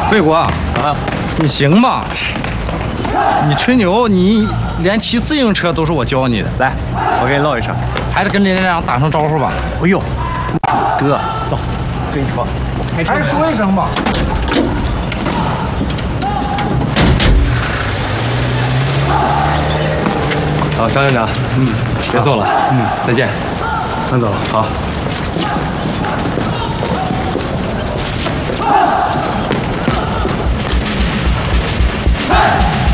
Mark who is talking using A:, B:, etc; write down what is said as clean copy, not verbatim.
A: 魏国啊，你行吗？你吹牛，你连骑自行车都是我教你的。
B: 来，我给你唠一声，
A: 还是跟连长打声招呼吧。
B: 哎呦，哥，走，跟你说，
A: 还是说一声吧。
B: 好，张站长，别送了，再见，
A: 先走。
B: 好。